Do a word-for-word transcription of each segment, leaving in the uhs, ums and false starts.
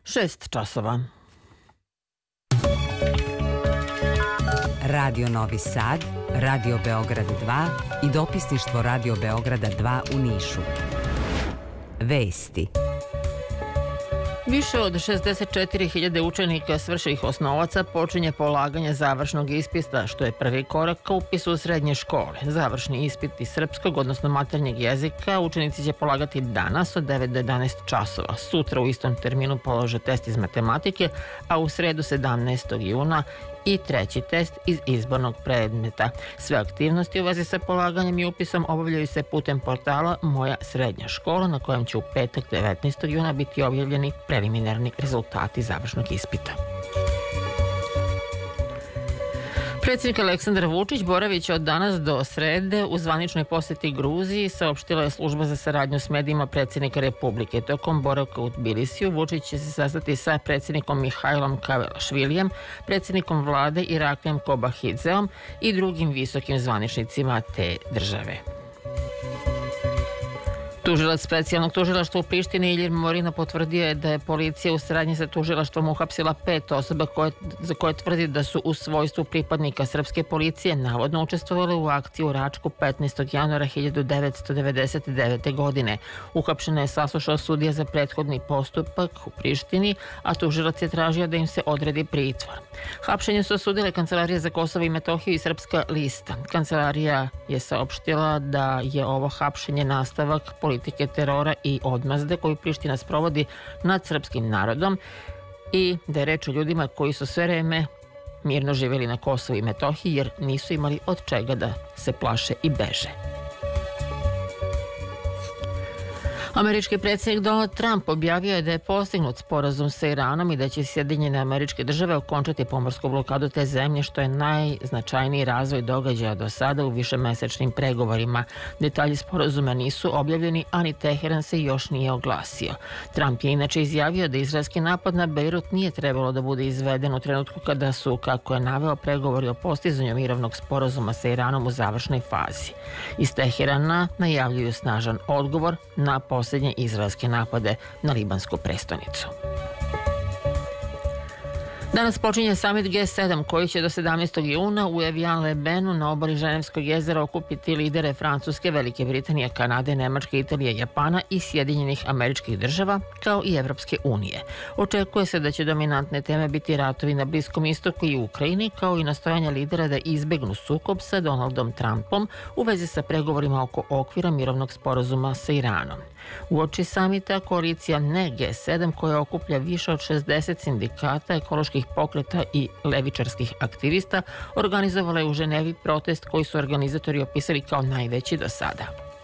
šest časova. Radio Novi Sad, Radio Beograd dva i dopisništvo Radio Beograda dva u Nišu. Vesti. Više od šezdeset četiri hiljade učenika svršenih osnovaca počinje polaganje završnog ispita, što je prvi korak ka upisu u srednje škole. Završni ispit iz srpskog, odnosno maternjeg jezika, učenici će polagati danas od devet do jedanaest časova. Sutra u istom terminu polože test iz matematike, a u sredu sedamnaestog juna i treći test iz izbornog predmeta. Sve aktivnosti u vezi sa polaganjem i upisom obavljaju se putem portala Moja srednja škola, na kojem će u petak devetnaestog juna biti objavljeni preliminarni rezultati završnog ispita. Predsjednik Aleksandar Vučić boravit će od danas do srede u zvaničnoj poseti Gruziji, saopštila je služba za saradnju s medijima predsjednika Republike. Tokom boravka u Tbilisiju Vučić će se sastati sa predsjednikom Mihajlom Kavelašvilijem, predsjednikom vlade Iraklijem Kobahidzeom i drugim visokim zvaničnicima te države. Tužilac specijalnog tužilaštva u Prištini Ilir Morina potvrdio je da je policija u saradnji sa tužilaštvom uhapsila pet osoba koje, za koje tvrdi da su u svojstvu pripadnika srpske policije navodno učestvovali u akciji u Račku petnaestog januara hiljadu devetsto devedeset devete. godine. Uhapšena je saslušao sudija za prethodni postupak u Prištini, a tužilac je tražio da im se odredi pritvor. Hapšenje su osudile Kancelarija za Kosovo i Metohiju i Srpska lista. Kancelarija je saopštila da je ovo hapšenje nastavak politike terora i odmazde koju Priština sprovodi nad srpskim narodom i da je reč o ljudima koji su sve vreme mirno živjeli na Kosovu i Metohiji jer nisu imali od čega da se plaše i beže. Američki predsjednik Donald Trump objavio je da je postignut sporazum sa Iranom i da će Sjedinjene Američke Države okončati pomorsku blokadu te zemlje, što je najznačajniji razvoj događaja do sada u višemesečnim pregovorima. Detalji sporazuma nisu objavljeni, a ni Teheran se još nije oglasio. Trump je inače izjavio da izraelski napad na Bejrut nije trebalo da bude izveden u trenutku kada su, kako je naveo, pregovori o postizanju mirovnog sporazuma sa Iranom u završnoj fazi. Iz Teherana najavljuju snažan odgovor na posljednje izraelske napade na libansku prestonicu. Danas počinje samit G sedam koji će do sedamnaestog juna u Evian-le-Benu na obali Ženevskog jezera okupiti lidere Francuske, Velike Britanije, Kanade, Nemačke, Italije, Japana i Sjedinjenih Američkih Država, kao i Evropske unije. Očekuje se da će dominantne teme biti ratovi na Bliskom istoku i Ukrajini, kao i nastojanja lidera da izbegnu sukob sa Donaldom Trumpom u vezi sa pregovorima oko okvira mirovnog sporazuma sa Iranom. Uoči samita koalicija Ne G sedam, koja okuplja više od šezdeset sindikata, ekoloških pokreta i levičarskih aktivista, organizovala je u Ženevi protest koji su organizatori opisali kao najveći do sada.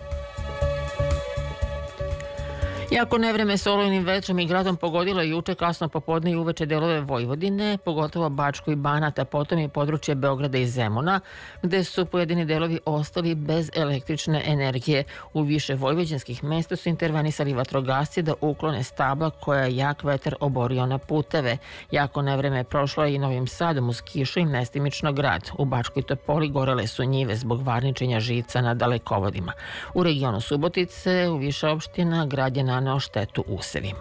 Jako nevreme s olujnim vetrom i gradom pogodilo je juče kasno popodne i uveče delove Vojvodine, pogotovo Bačku i Banat, a potom i područje Beograda i Zemuna, gde su pojedini delovi ostali bez električne energije. U više vojvođanskih mesta su intervenisali vatrogasci da uklone stabla koja je jak vetar oborio na puteve. Jako nevreme je prošlo i Novim Sadom uz kišu i mestimično grad. U Bačkoj Topoli gorele su njive zbog varničenja žica na dalekovodima. U regionu Subotice, u više opština, grad je naneo štetu usevima.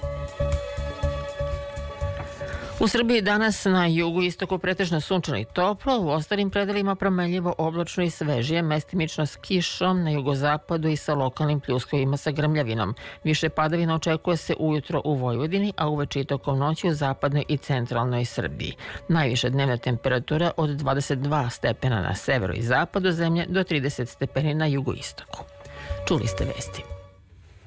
U Srbiji danas na jugu istoku pretežno sunčano i toplo, u ostalim predelima promenljivo, oblačno i svežije, mestimično s kišom na jugozapadu i sa lokalnim pljuskovima sa grmljavinom. Više padavina očekuje se ujutro u Vojvodini, a uveče i tokom noći u zapadnoj i centralnoj Srbiji. Najviša dnevna temperatura od dvadeset dva stepena na severu i zapadu zemlje do trideset stepeni na jugoistoku. Čuli ste vesti.